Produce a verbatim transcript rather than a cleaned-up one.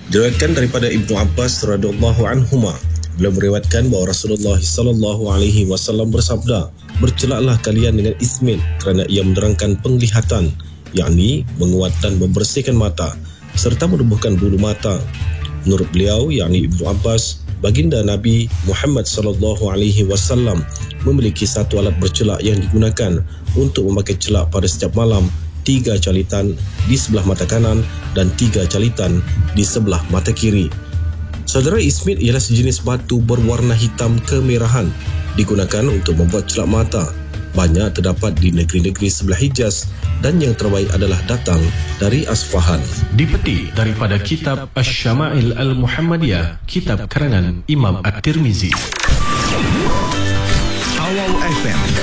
Diriwayatkan daripada Ibnu Abbas radhiyallahu anhuma, beliau meriwayatkan bahawa Rasulullah sallallahu alaihi wasallam bersabda, "Bercelaklah kalian dengan ismit kerana ia menerangkan penglihatan, yakni menguat dan membersihkan mata serta menumbuhkan bulu mata." Menurut beliau, yakni Ibnu Abbas, baginda Nabi Muhammad sallallahu alaihi wasallam memiliki satu alat bercelak yang digunakan untuk memakai celak pada setiap malam, tiga calitan di sebelah mata kanan dan tiga calitan di sebelah mata kiri. Saudara, ismit ialah sejenis batu berwarna hitam kemerahan, digunakan untuk membuat celak mata. Banyak terdapat di negeri-negeri sebelah Hijaz dan yang terbaik adalah datang dari Asfahan. Dipetik daripada kitab Asy-Syama'il Al-Muhammadiyah, kitab karangan Imam At-Tirmizi. Awal F M